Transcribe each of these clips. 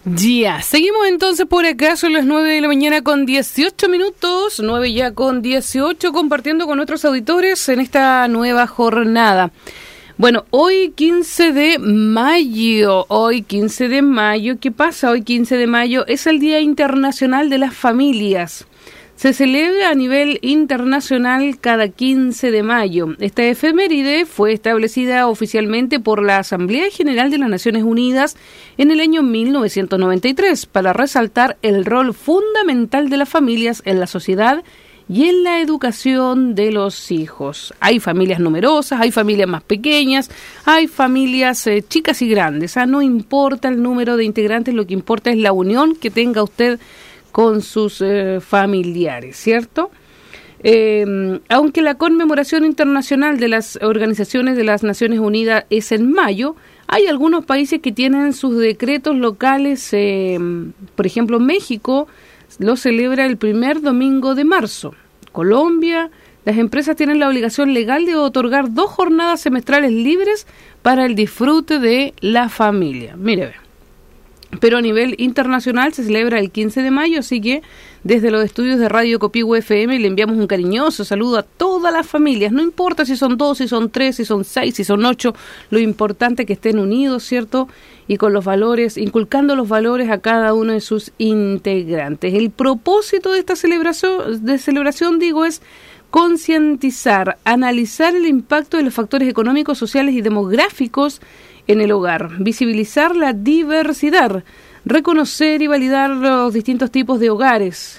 Ya, seguimos entonces por acá, son las 9 de la mañana con 18 minutos, 9 ya con 18, compartiendo con nuestros auditores en esta nueva jornada. Bueno, hoy 15 de mayo, ¿qué pasa? Hoy 15 de mayo es el Día Internacional de las Familias. Se celebra a nivel internacional cada 15 de mayo. Esta efeméride fue establecida oficialmente por la Asamblea General de las Naciones Unidas en el año 1993 para resaltar el rol fundamental de las familias en la sociedad y en la educación de los hijos. Hay familias numerosas, hay familias más pequeñas, hay familias chicas y grandes. No importa el número de integrantes, lo que importa es la unión que tenga usted con sus familiares, ¿cierto? Aunque la conmemoración internacional de las organizaciones de las Naciones Unidas es en mayo, hay algunos países que tienen sus decretos locales, por ejemplo, México lo celebra el primer domingo de marzo. Colombia, las empresas tienen la obligación legal de otorgar 2 jornadas semestrales libres para el disfrute de la familia. Mire, pero a nivel internacional se celebra el 15 de mayo, así que desde los estudios de Radio Copihue FM le enviamos un cariñoso saludo a todas las familias, no importa si son 2, si son 3, si son 6, si son 8, lo importante es que estén unidos, ¿cierto? Y con los valores, inculcando los valores a cada uno de sus integrantes. El propósito de esta celebración, es concientizar, analizar el impacto de los factores económicos, sociales y demográficos en el hogar, visibilizar la diversidad, reconocer y validar los distintos tipos de hogares,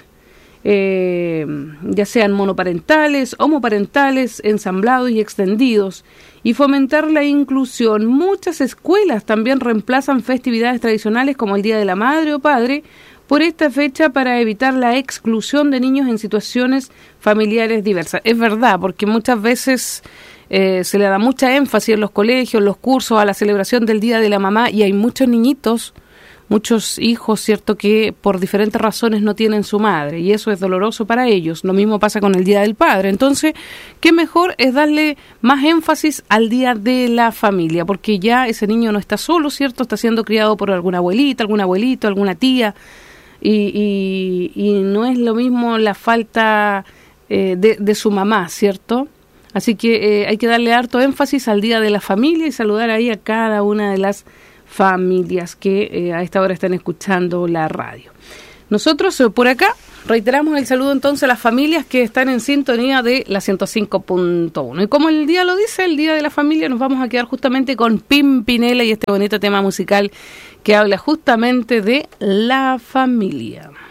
ya sean monoparentales, homoparentales, ensamblados y extendidos, y fomentar la inclusión. Muchas escuelas también reemplazan festividades tradicionales como el Día de la Madre o Padre por esta fecha para evitar la exclusión de niños en situaciones familiares diversas. Es verdad, porque muchas veces se le da mucha énfasis en los colegios, los cursos, a la celebración del Día de la Mamá, y hay muchos niñitos, muchos hijos, ¿cierto?, que por diferentes razones no tienen su madre, y eso es doloroso para ellos. Lo mismo pasa con el Día del Padre. Entonces, qué mejor es darle más énfasis al Día de la Familia, porque ya ese niño no está solo, ¿cierto?, está siendo criado por alguna abuelita, algún abuelito, alguna tía, y no es lo mismo la falta de su mamá, ¿cierto? Así que hay que darle harto énfasis al Día de la Familia y saludar ahí a cada una de las familias que a esta hora están escuchando la radio. Nosotros por acá reiteramos el saludo entonces a las familias que están en sintonía de la 105.1. Y como el día lo dice, el Día de la Familia, nos vamos a quedar justamente con Pimpinela y este bonito tema musical que habla justamente de la familia.